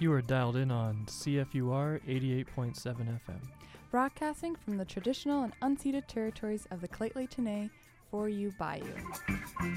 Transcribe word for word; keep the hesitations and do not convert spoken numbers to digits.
You are dialed in on C F U R eighty-eight point seven F M. Broadcasting from the traditional and unceded territories of the Lheidli T'enneh for you by you.